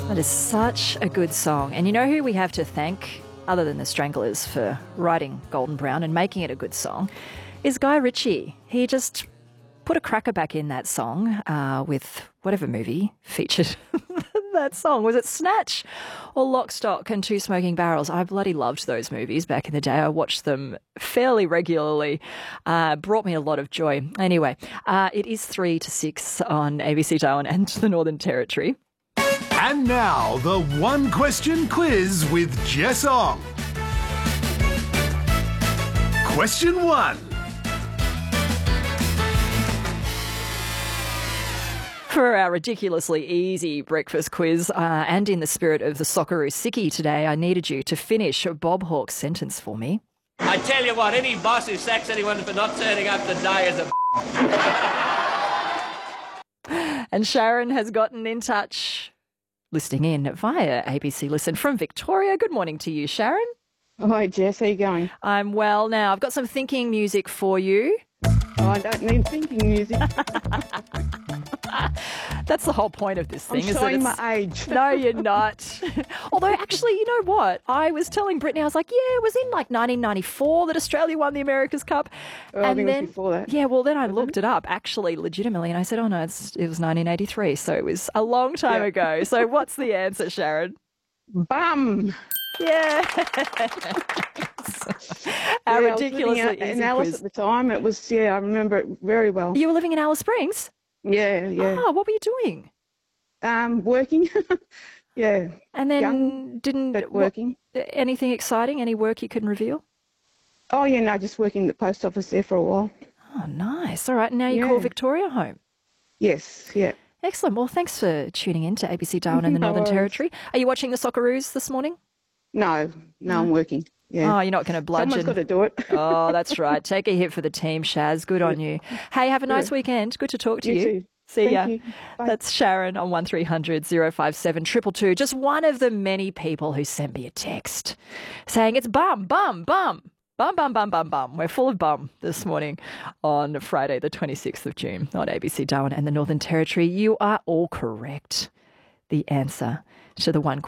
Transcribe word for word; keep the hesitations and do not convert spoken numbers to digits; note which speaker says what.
Speaker 1: That is such a good song. And you know who we have to thank, other than the Stranglers, for writing Golden Brown and making it a good song, is Guy Ritchie. He just put a cracker back in that song uh, with whatever movie featured that song. Was it Snatch or Lock, Stock and Two Smoking Barrels? I bloody loved those movies back in the day. I watched them fairly regularly. Uh, brought me a lot of joy. Anyway, uh, it is three to six on A B C Darwin and the Northern Territory.
Speaker 2: And now, the one question quiz with Jess Ong. Question one.
Speaker 1: For our ridiculously easy breakfast quiz, uh, and in the spirit of the Socceroo Sickie today, I needed you to finish Bob Hawke's sentence for me.
Speaker 3: I tell you what, any boss who sacks anyone for not turning up to die is a...
Speaker 1: And Sharon has gotten in touch, listening in via A B C Listen from Victoria. Good morning to you, Sharon.
Speaker 4: Hi, Jess. How you going?
Speaker 1: I'm well now. I've got some thinking music for you.
Speaker 4: Oh, I don't need thinking music.
Speaker 1: That's the whole point of this thing.
Speaker 4: I'm
Speaker 1: is
Speaker 4: showing
Speaker 1: that
Speaker 4: my age.
Speaker 1: No, you're not. Although, actually, you know what? I was telling Brittany, I was like, yeah, it was in like nineteen ninety-four that Australia won the America's Cup.
Speaker 4: Oh, and I think then, it was before that.
Speaker 1: Yeah, well, then I looked it up, actually, legitimately, and I said, oh, no, it's, it was nineteen eighty-three, so it was a long time
Speaker 4: yeah.
Speaker 1: ago. So what's the answer, Sharon?
Speaker 4: Bum.
Speaker 1: Yeah. Our
Speaker 4: yeah,
Speaker 1: ridiculously
Speaker 4: I was
Speaker 1: easy
Speaker 4: in Alice
Speaker 1: quiz.
Speaker 4: at the time. It was, yeah, I remember it very well.
Speaker 1: You were living in Alice Springs?
Speaker 4: Yeah, yeah.
Speaker 1: Oh, what were you doing?
Speaker 4: Um, working. yeah.
Speaker 1: And then
Speaker 4: Young,
Speaker 1: didn't
Speaker 4: but working.
Speaker 1: What, anything exciting? Any work you can reveal?
Speaker 4: Oh yeah, no, just working at the post office there for a while.
Speaker 1: Oh, nice. All right, now you
Speaker 4: yeah.
Speaker 1: call Victoria home.
Speaker 4: Yes, yeah.
Speaker 1: Excellent. Well, thanks for tuning in to A B C Darwin and the
Speaker 4: No
Speaker 1: Northern
Speaker 4: worries.
Speaker 1: Territory. Are you watching the Socceroos this morning?
Speaker 4: No, no, I'm working. Yeah.
Speaker 1: Oh, you're not going to bludgeon.
Speaker 4: Someone's got to do it.
Speaker 1: Oh, that's right. Take a hit for the team, Shaz. Good on you. Hey, have a nice
Speaker 4: yeah.
Speaker 1: weekend. Good to talk to
Speaker 4: you.
Speaker 1: you.
Speaker 4: Too.
Speaker 1: See
Speaker 4: Thank
Speaker 1: ya.
Speaker 4: You. Bye.
Speaker 1: That's Sharon on one three hundred oh five seven two two two. Just one of the many people who sent me a text saying it's bum, bum, bum. Bum, bum, bum, bum, bum. We're full of bum this morning on Friday, the twenty-sixth of June on A B C Darwin and the Northern Territory. You are all correct. The answer to the one